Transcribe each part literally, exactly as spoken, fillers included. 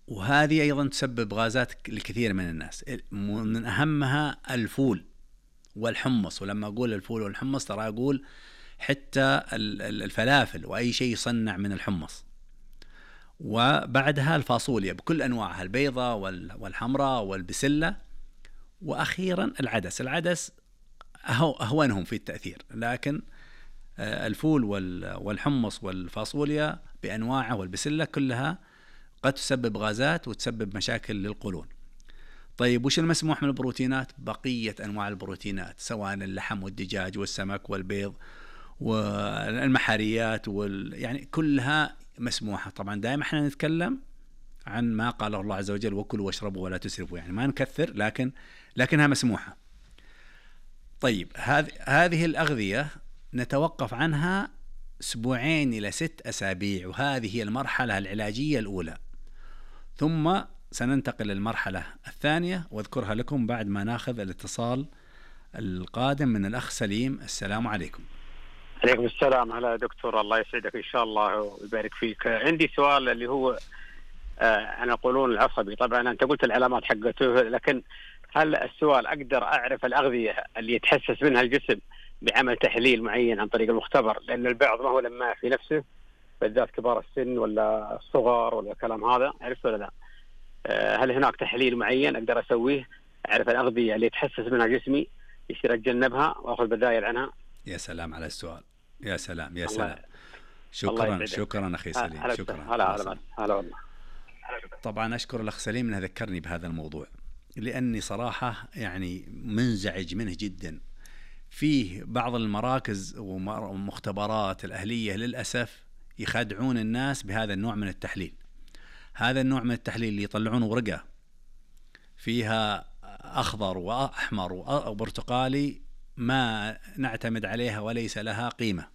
وهذه أيضا تسبب غازات لكثير من الناس، من أهمها الفول والحمص. ولما أقول الفول والحمص ترى أقول حتى الفلافل وأي شيء يصنع من الحمص. وبعدها الفاصوليا بكل أنواعها، البيضة والحمراء والبسلة. وأخيرا العدس. العدس أهونهم في التأثير، لكن الفول والحمص والفاصوليا بأنواعه والبسلة كلها قد تسبب غازات وتسبب مشاكل للقولون. طيب وش المسموح من البروتينات؟ بقية أنواع البروتينات، سواء اللحم والدجاج والسمك والبيض والمحاريات وال... يعني كلها مسموحة. طبعا دائما احنا نتكلم عن ما قاله الله عز وجل: وكلوا واشربوا ولا تسرفوا، يعني ما نكثر، لكن لكنها مسموحة. طيب هذه هذه الأغذية نتوقف عنها أسبوعين إلى ست أسابيع، وهذه هي المرحلة العلاجية الأولى. ثم سننتقل للمرحلة الثانية واذكرها لكم بعد ما ناخذ الاتصال القادم من الأخ سليم. السلام عليكم. عليكم السلام. هلا دكتور، الله يسعدك إن شاء الله ويبارك فيك. عندي سؤال اللي هو آه عن القولون العصبي. طبعا أنت قلت العلامات حقته، لكن هل السؤال أقدر أعرف الأغذية اللي يتحسس منها الجسم بعمل تحليل معين عن طريق المختبر؟ لأن البعض ما هو لما في نفسه، بالذات كبار السن ولا الصغار ولا الكلام هذا، عرفت ولا لا؟ آه هل هناك تحليل معين أقدر أسويه أعرف الأغذية اللي يتحسس منها جسمي يصير أتجنبها وأخذ بدايل عنها؟ يا سلام على السؤال، يا سلام يا سلام. شكرا شكرا أخي سليم. شكرا. هلا هلا هلا والله. طبعا أشكر الأخ سليم أنه ذكرني بهذا الموضوع، لأني صراحة يعني منزعج منه جدا. فيه بعض المراكز ومختبرات الأهلية للأسف يخدعون الناس بهذا النوع من التحليل. هذا النوع من التحليل اللي يطلعون ورقة فيها أخضر وأحمر وبرتقالي ما نعتمد عليها وليس لها قيمة.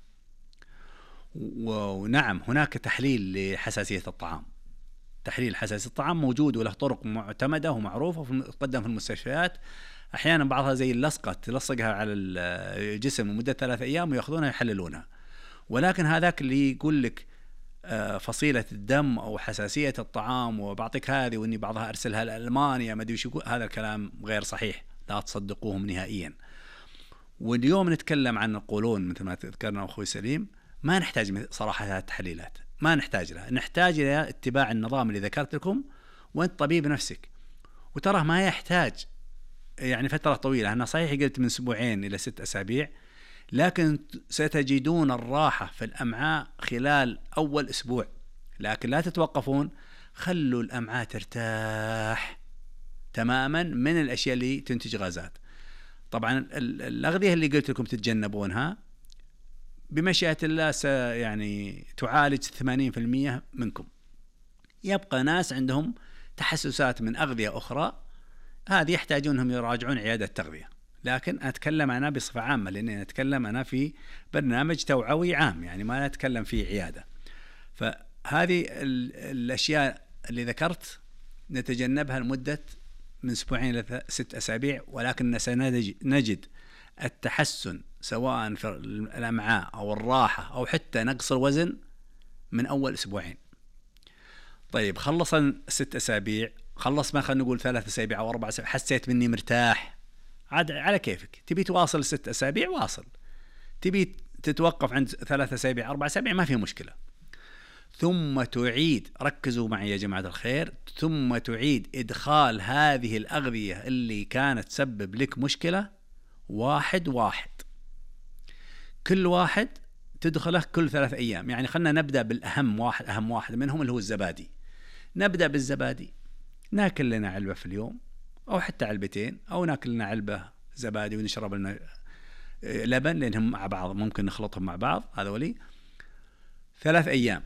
ونعم هناك تحليل لحساسية الطعام، تحليل حساسية الطعام موجود وله طرق معتمدة ومعروفة وتقدم في المستشفيات. أحيانا بعضها زي اللصقة تلصقها على الجسم لمدة ثلاثة أيام ويأخذونها يحللونها. ولكن هذاك اللي يقول لك فصيلة الدم أو حساسية الطعام وبعطيك هذه وإني بعضها أرسلها لألمانيا ما أدري وش يقول، هذا الكلام غير صحيح، لا تصدقوهم نهائيا. واليوم نتكلم عن القولون مثل ما تذكرنا أخوي سليم، ما نحتاج صراحة هذه التحليلات، ما نحتاج لها. نحتاج إلى اتباع النظام اللي ذكرت لكم، وأنت طبيب نفسك. وترى ما يحتاج يعني فترة طويلة. أنا صحيح قلت من أسبوعين إلى ست أسابيع، لكن ستجدون الراحة في الأمعاء خلال أول أسبوع. لكن لا تتوقفون، خلوا الأمعاء ترتاح تماما من الأشياء اللي تنتج غازات. طبعا الأغذية اللي قلت لكم تتجنبونها بمشيئة الله يعني تعالج ثمانين بالمئة منكم. يبقى ناس عندهم تحسسات من أغذية أخرى، هذه يحتاجونهم يراجعون عيادة تغذية. لكن أتكلم أنا بصفة عامة، لأني أتكلم أنا في برنامج توعوي عام، يعني ما أتكلم في عيادة. فهذه الأشياء اللي ذكرت نتجنبها لمدة من أسبوعين إلى ست أسابيع، ولكن سنجد التحسن سواء في الأمعاء أو الراحة أو حتى نقص الوزن من أول أسبوعين. طيب خلص ست أسابيع، خلص ما خلينا نقول ثلاث أسابيع أو أربع أسابيع، حسيت مني مرتاح، عاد على كيفك. تبي تواصل ست أسابيع واصل، تبي تتوقف عند ثلاث أسابيع أربع أسابيع ما في مشكلة. ثم تعيد، ركزوا معي يا جماعة الخير، ثم تعيد إدخال هذه الأغذية اللي كانت تسبب لك مشكلة واحد واحد، كل واحد تدخله كل ثلاث أيام. يعني خلنا نبدأ بالأهم واحد، أهم واحد منهم اللي هو الزبادي. نبدأ بالزبادي، ناكل لنا علبة في اليوم أو حتى علبتين، أو ناكل لنا علبة زبادي ونشرب لنا لبن، لأنهم مع بعض ممكن نخلطهم مع بعض. هذا ولي ثلاث أيام.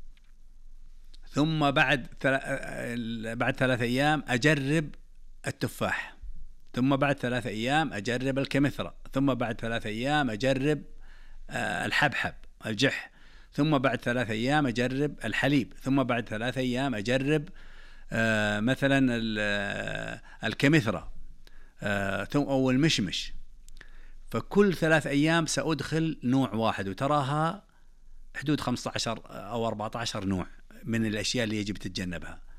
ثم بعد بعد ثلاث أيام أجرب التفاح، ثم بعد ثلاث أيام أجرب الكمثرى، ثم بعد ثلاث أيام أجرب الحبحب الجح، ثم بعد ثلاث أيام أجرب الحليب، ثم بعد ثلاث أيام أجرب مثلا الكمثرى أو المشمش. فكل ثلاث أيام سأدخل نوع واحد، وتراها حدود خمسة عشر أو أربعة عشر نوع من الأشياء اللي يجب تتجنبها.